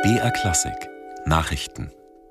BR Klassik Nachrichten.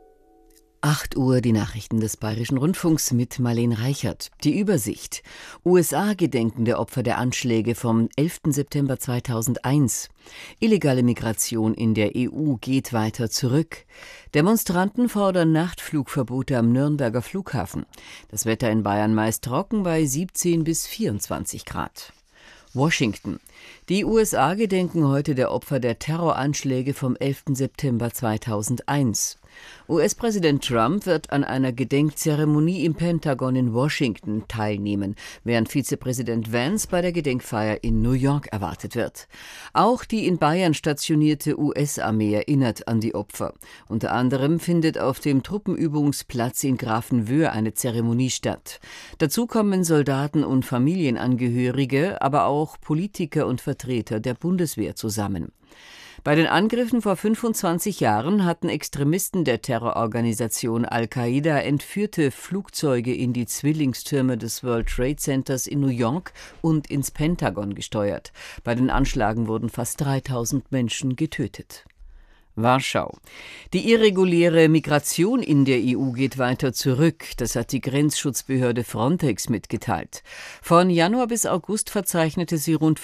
8 Uhr die Nachrichten des Bayerischen Rundfunks mit Marlene Reichert. Die Übersicht. USA gedenken der Opfer der Anschläge vom 11. September 2001. Illegale Migration in der EU geht weiter zurück. Demonstranten fordern Nachtflugverbote am Nürnberger Flughafen. Das Wetter in Bayern meist trocken bei 17 bis 24 Grad. Washington. Die USA gedenken heute der Opfer der Terroranschläge vom 11. September 2001. US-Präsident Trump wird an einer Gedenkzeremonie im Pentagon in Washington teilnehmen, während Vizepräsident Vance bei der Gedenkfeier in New York erwartet wird. Auch die in Bayern stationierte US-Armee erinnert an die Opfer. Unter anderem findet auf dem Truppenübungsplatz in Grafenwöhr eine Zeremonie statt. Dazu kommen Soldaten und Familienangehörige, aber auch Politiker und Vertreter der Bundeswehr zusammen. Bei den Angriffen vor 25 Jahren hatten Extremisten der Terrororganisation Al-Qaida entführte Flugzeuge in die Zwillingstürme des World Trade Centers in New York und ins Pentagon gesteuert. Bei den Anschlägen wurden fast 3000 Menschen getötet. Warschau. Die irreguläre Migration in der EU geht weiter zurück. Das hat die Grenzschutzbehörde Frontex mitgeteilt. Von Januar bis August verzeichnete sie rund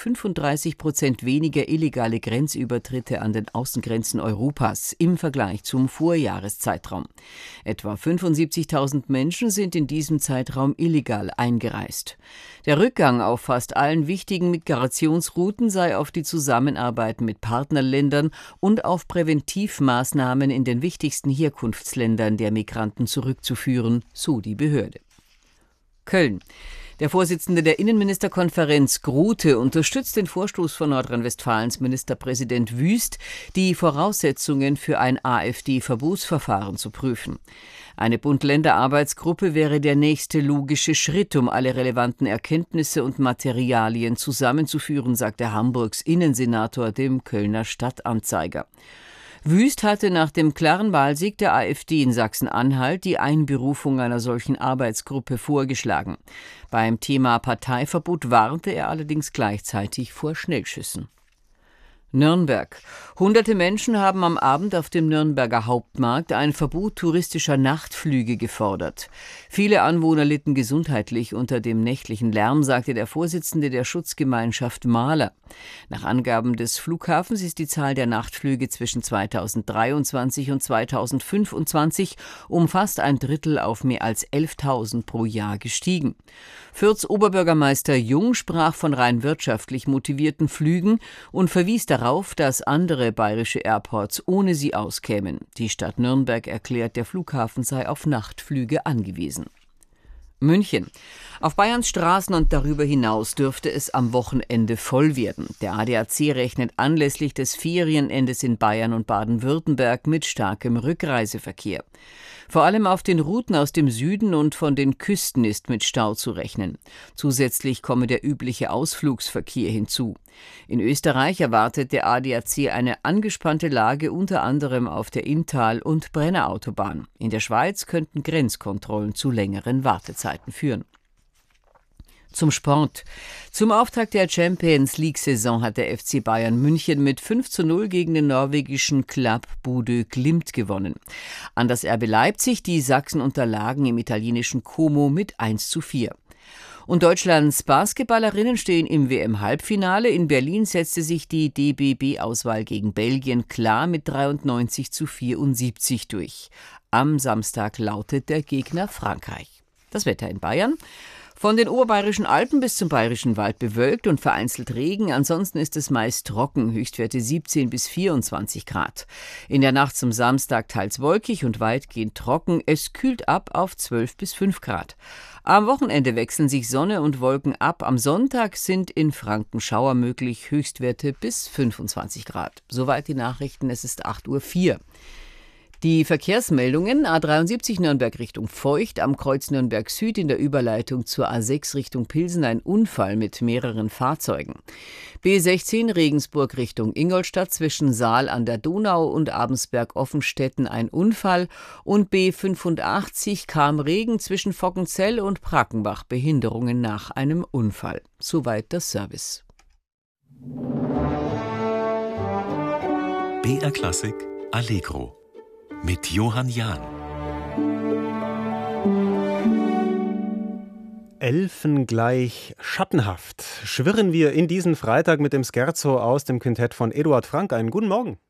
35% weniger illegale Grenzübertritte an den Außengrenzen Europas im Vergleich zum Vorjahreszeitraum. Etwa 75.000 Menschen sind in diesem Zeitraum illegal eingereist. Der Rückgang auf fast allen wichtigen Migrationsrouten sei auf die Zusammenarbeit mit Partnerländern und auf Präventivmaßnahmen in den wichtigsten Herkunftsländern der Migranten zurückzuführen, so die Behörde. Köln. Der Vorsitzende der Innenministerkonferenz Grute unterstützt den Vorstoß von Nordrhein-Westfalens Ministerpräsident Wüst, die Voraussetzungen für ein AfD-Verbotsverfahren zu prüfen. Eine Bund-Länder-Arbeitsgruppe wäre der nächste logische Schritt, um alle relevanten Erkenntnisse und Materialien zusammenzuführen, sagte Hamburgs Innensenator dem Kölner Stadtanzeiger. Wüst hatte nach dem klaren Wahlsieg der AfD in Sachsen-Anhalt die Einberufung einer solchen Arbeitsgruppe vorgeschlagen. Beim Thema Parteiverbot warnte er allerdings gleichzeitig vor Schnellschüssen. Nürnberg. Hunderte Menschen haben am Abend auf dem Nürnberger Hauptmarkt ein Verbot touristischer Nachtflüge gefordert. Viele Anwohner litten gesundheitlich unter dem nächtlichen Lärm, sagte der Vorsitzende der Schutzgemeinschaft Mahler. Nach Angaben des Flughafens ist die Zahl der Nachtflüge zwischen 2023 und 2025 um fast ein Drittel auf mehr als 11.000 pro Jahr gestiegen. Fürths Oberbürgermeister Jung sprach von rein wirtschaftlich motivierten Flügen und verwies darauf, dass andere bayerische Airports ohne sie auskämen. Die Stadt Nürnberg erklärt, der Flughafen sei auf Nachtflüge angewiesen. München. Auf Bayerns Straßen und darüber hinaus dürfte es am Wochenende voll werden. Der ADAC rechnet anlässlich des Ferienendes in Bayern und Baden-Württemberg mit starkem Rückreiseverkehr. Vor allem auf den Routen aus dem Süden und von den Küsten ist mit Stau zu rechnen. Zusätzlich komme der übliche Ausflugsverkehr hinzu. In Österreich erwartet der ADAC eine angespannte Lage unter anderem auf der Inntal- und Brennerautobahn. In der Schweiz könnten Grenzkontrollen zu längeren Wartezeiten führen. Zum Sport. Zum Auftakt der Champions-League-Saison hat der FC Bayern München mit 5:0 gegen den norwegischen Club Bodø Glimt gewonnen. An das RB Leipzig, die Sachsen unterlagen im italienischen Como mit 1:4. Und Deutschlands Basketballerinnen stehen im WM-Halbfinale. In Berlin setzte sich die DBB-Auswahl gegen Belgien klar mit 93:74 durch. Am Samstag lautet der Gegner Frankreich. Das Wetter in Bayern. Von den oberbayerischen Alpen bis zum bayerischen Wald bewölkt und vereinzelt Regen. Ansonsten ist es meist trocken, Höchstwerte 17 bis 24 Grad. In der Nacht zum Samstag teils wolkig und weitgehend trocken. Es kühlt ab auf 12 bis 5 Grad. Am Wochenende wechseln sich Sonne und Wolken ab. Am Sonntag sind in Franken Schauer möglich, Höchstwerte bis 25 Grad. Soweit die Nachrichten, es ist 8:04 Uhr. Die Verkehrsmeldungen: A73 Nürnberg Richtung Feucht, am Kreuz Nürnberg Süd in der Überleitung zur A6 Richtung Pilsen ein Unfall mit mehreren Fahrzeugen. B16 Regensburg Richtung Ingolstadt zwischen Saal an der Donau und Abensberg-Offenstetten ein Unfall und B85 Cham-Regen zwischen Foggenzell und Brackenbach Behinderungen nach einem Unfall. Soweit das Service. BR Klassik Allegro mit Johann Jahn. Elfengleich schattenhaft schwirren wir in diesen Freitag mit dem Scherzo aus dem Quintett von Eduard Frank. Einen guten Morgen.